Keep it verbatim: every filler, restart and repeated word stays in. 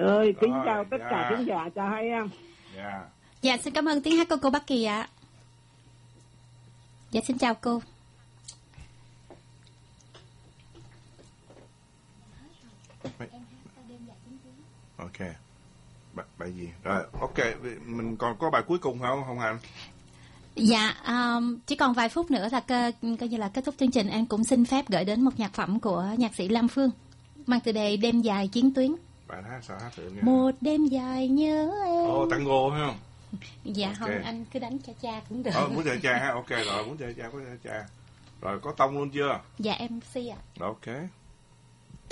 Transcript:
Ơi, kính Rồi, chào tất dạ. cả khán giả, chào hai em. Dạ. Dạ xin cảm ơn tiếng hát của cô Bắc Kỳ ạ. Dạ xin chào cô. Ok. Bài, bài gì? Rồi, ok, mình còn có bài cuối cùng không, Hồng Hạnh? Dạ, um, chỉ còn vài phút nữa là cơ, coi như là kết thúc chương trình. Em cũng xin phép gửi đến một nhạc phẩm của nhạc sĩ Lam Phương mang tựa đề Đêm dài chiến tuyến. Bạn hát sao hát thử nha. Một đêm dài nhớ em. Ồ, oh, tango phải không? Dạ okay. không, anh cứ đánh cha cha cũng được. Ờ, muốn chơi cha ha, ok rồi, muốn chơi cha có chơi cha. Rồi có tông luôn chưa? Dạ em xê ạ. Ok.